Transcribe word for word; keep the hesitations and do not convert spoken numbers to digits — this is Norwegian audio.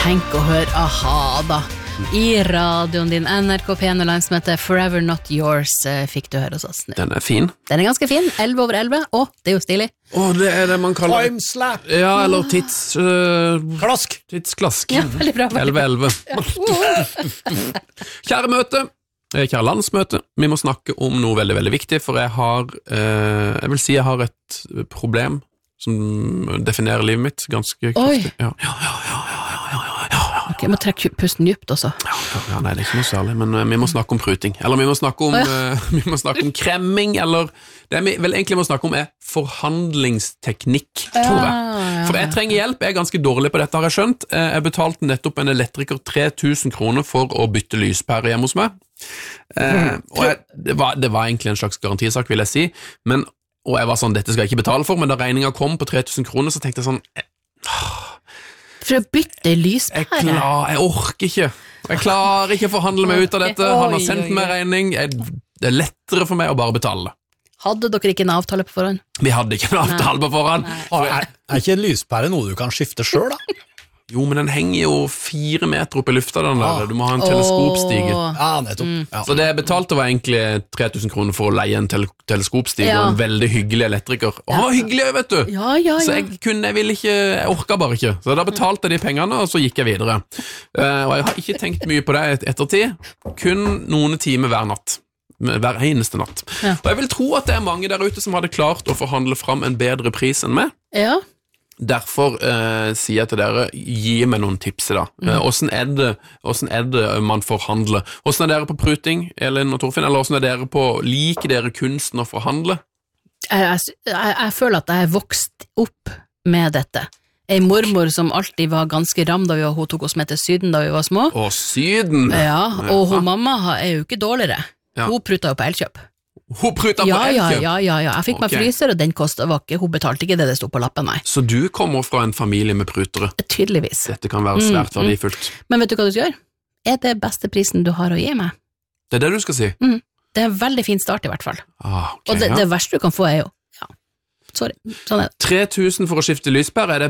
tenk å høre aha da. I radioen din, N R K P N-land som heter Forever Not Yours, fikk du høre hos oss nå. Den er fin. Den er ganske fin, elleve over elleve, og det er jo stilig. Åh, det er det man kaller... Timeslap! Ja, eller tids... Uh, Klask! Tidsklask. Ja, veldig bra. elleve elleve. Kjære møte, kjære landsmøte, vi må snakke om noe veldig, veldig viktig, for jeg har, uh, jeg vil si jeg har et problem som definerer livet mitt ganske kraftig. Ja, ja, ja, ja, ja, ja, ja. Ok, jeg må trekke pusten dypt også. Ja, ja, nei, det er ikke noe særlig, men uh, vi må snakke om pruting. Eller vi må snakke om, uh, vi må snakke om kremming, eller det vi vel egentlig må snakke om er forhandlingsteknikk, tror jeg. For jeg trenger hjelp, jeg er ganske dårlig på dette, har jeg skjønt. Jeg betalte nettopp en elektriker tre tusen kroner for å bytte lyspære hjemme hos meg. Uh, og jeg, det, var, det var egentlig en slags garantisak, vil jeg si, men, og jeg var sånn, dette skal jeg ikke betale for, men da regningen kom på tre tusen kroner, så tenkte jeg sånn... Uh, For å bytte lyspære? Jeg, klar, jeg orker ikke. Jeg klarer ikke å forhandle meg ut av dette. Han har sendt meg regning. Jeg, det er lettere for meg å bare betale det. Hadde dere ikke en avtale på forhånd? Vi hadde ikke en avtale på forhånd. Er, er ikke en lyspære noe du kan skifte selv da? Jo, men den henger jo fire meter opp i lufta, den der. Du må ha en teleskopstige. Ja, nettopp. Mm. Ja. Så det jeg betalte var egentlig tre tusen kroner for å leie en tele teleskopstige, ja. Og en veldig hyggelig elektriker. Og han var hyggelig, vet du! Ja, ja, ja. Så jeg kunne, jeg ville ikke, jeg orket bare ikke. Så da betalte jeg de pengene, og så gikk jeg videre. Uh, og jeg har ikke tenkt mye på det i ettertid. Kun noen timer hver natt. Hver eneste natt. Ja. Og jeg vil tro at det er mange der ute som hadde klart å forhandle fram en bedre pris enn meg. Ja. Derfor eh, sier jeg til dere, gi meg noen tips da. Mm. Eh, hvordan, er det, hvordan er det man forhandler? Hvordan er dere på pruting, Elin og Torfinn? Eller hvordan er dere på, liker dere kunsten å forhandle? Jeg, jeg, jeg, jeg føler at jeg er vokst opp med dette. En mormor som alltid var ganske ram da vi var, hun tok oss med til Syden da vi var små. Å, Syden! Ja, og hun mamma er jo ikke dårligere. Ja. Hun pruta jo på Elkjøp. Hun pruta på ja, Elkjøp? Ja, ja, ja, jeg fikk meg okay. fryser, og den kostet var ikke, hun betalte ikke det det stod på lappen, nei. Så du kommer fra en familie med prutere? Tydeligvis. Dette kan være svært mm, verdifullt. Mm. Men vet du hva du skal gjøre? Er det beste prisen du har å gi meg? Det er det du skal si? Mm. Det er en veldig fin start i hvert fall. Ah, okay, og det, ja. det verste du kan få er jo, ja, sorry, sånn er det. tre tusen for å skifte lyspære, er det